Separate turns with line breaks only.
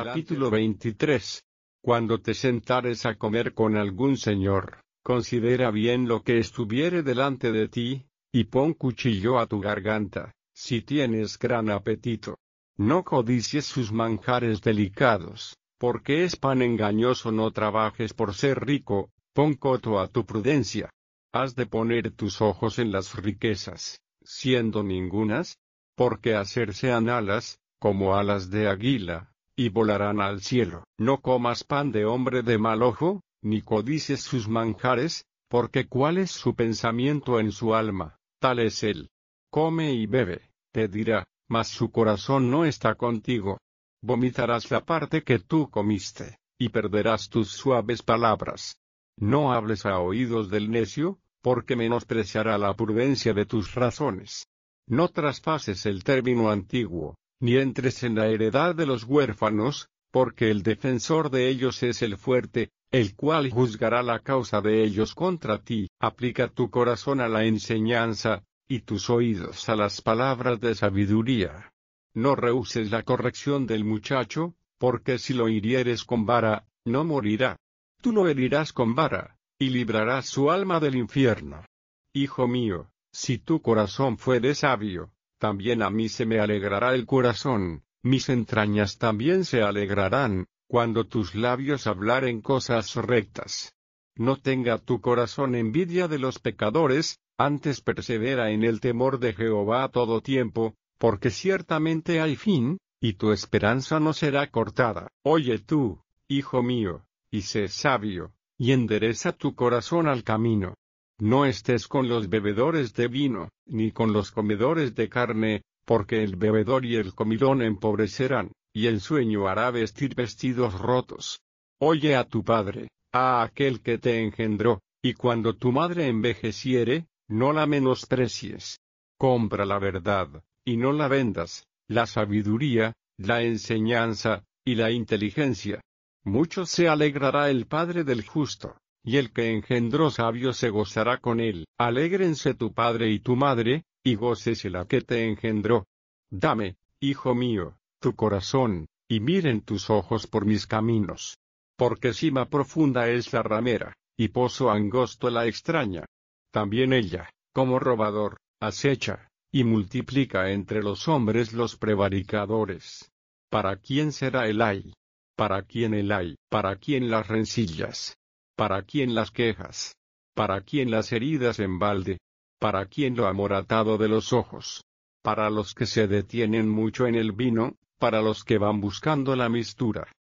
Capítulo 23. Cuando te sentares a comer con algún señor, considera bien lo que estuviere delante de ti, y pon cuchillo a tu garganta, si tienes gran apetito. No codicies sus manjares delicados, porque es pan engañoso. No trabajes por ser rico, pon coto a tu prudencia. Has de poner tus ojos en las riquezas, siendo ningunas, porque hacerse han alas, como alas de águila, y volarán al cielo. No comas pan de hombre de mal ojo, ni codicies sus manjares, porque cuál es su pensamiento en su alma, tal es él. Come y bebe, te dirá, mas su corazón no está contigo. Vomitarás la parte que tú comiste, y perderás tus suaves palabras. No hables a oídos del necio, porque menospreciará la prudencia de tus razones. No traspases el término antiguo, ni entres en la heredad de los huérfanos, porque el defensor de ellos es el fuerte, el cual juzgará la causa de ellos contra ti. Aplica tu corazón a la enseñanza, y tus oídos a las palabras de sabiduría. No rehuses la corrección del muchacho, porque si lo hirieres con vara, no morirá. Tú lo herirás con vara, y librarás su alma del infierno. Hijo mío, si tu corazón fuere sabio, también a mí se me alegrará el corazón, mis entrañas también se alegrarán, cuando tus labios hablaren cosas rectas. No tenga tu corazón envidia de los pecadores, antes persevera en el temor de Jehová a todo tiempo, porque ciertamente hay fin, y tu esperanza no será cortada. Oye tú, hijo mío, y sé sabio, y endereza tu corazón al camino. No estés con los bebedores de vino, ni con los comedores de carne, porque el bebedor y el comilón empobrecerán, y el sueño hará vestir vestidos rotos. Oye a tu padre, a aquel que te engendró, y cuando tu madre envejeciere, no la menosprecies. Compra la verdad, y no la vendas, la sabiduría, la enseñanza, y la inteligencia. Mucho se alegrará el padre del justo, y el que engendró sabio se gozará con él. Alégrense tu padre y tu madre, y gócese la que te engendró. Dame, hijo mío, tu corazón, y miren tus ojos por mis caminos. Porque sima profunda es la ramera, y pozo angosto la extraña. También ella, como robador, acecha, y multiplica entre los hombres los prevaricadores. ¿Para quién será el ay? ¿Para quién el ay? ¿Para quién las rencillas? ¿Para quién las quejas? ¿Para quién las heridas en balde? ¿Para quién lo amoratado de los ojos? Para los que se detienen mucho en el vino, para los que van buscando la mistura.